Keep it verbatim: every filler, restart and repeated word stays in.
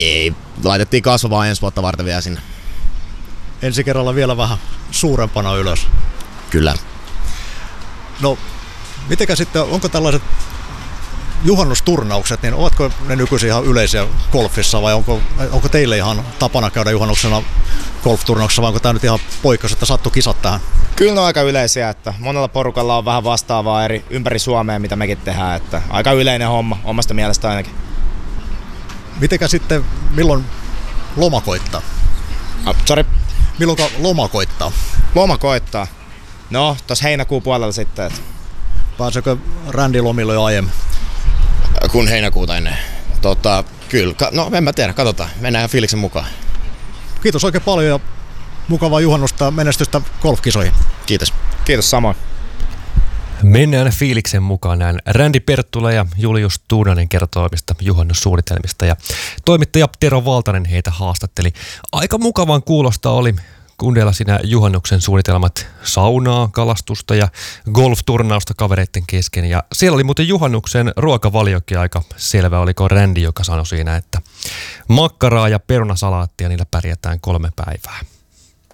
Ei, laitettiin kasvavaa ensi vuotta varten vielä sinne. Ensi kerralla vielä vähän suurempana ylös. Kyllä. No, mitenkä sitten, onko tällaiset juhannusturnaukset, niin ovatko ne nykyisin ihan yleisiä golfissa vai onko, onko teille ihan tapana käydä juhannuksena golfturnauksessa vai onko tämä nyt ihan poikkeus, että sattu kisat tähän? Kyllä ne on aika yleisiä, että monella porukalla on vähän vastaavaa eri ympäri Suomea, mitä mekin tehdään, että aika yleinen homma, omasta mielestä ainakin. Mitenkä sitten, milloin loma koittaa? Ah, sorry. Milloin loma koittaa? Loma koittaa. No, tossa heinäkuun puolella sitten. Että. Pääseekö Randy lomille jo aiemmin? Kun heinäkuuta ennen. Tota, kyllä. No en mä tiedä, katsotaan. Mennään fiiliksen mukaan. Kiitos oikein paljon ja mukavaa juhannusta ja menestystä golfkisoihin. Kiitos. Kiitos samoin. Mennään fiiliksen mukaan. Näin Randy Perttula ja Julius Tuunanen kertoo omista juhannussuunnitelmista ja toimittaja Tero Valtanen heitä haastatteli. Aika mukavan kuulosta oli kuunnella siinä juhannuksen suunnitelmat saunaa, kalastusta ja golf-turnausta kavereiden kesken. Ja siellä oli muuten juhannuksen ruokavaliokin aika selvä. Oliko Randy, joka sanoi siinä, että makkaraa ja perunasalaattia, niillä pärjätään kolme päivää.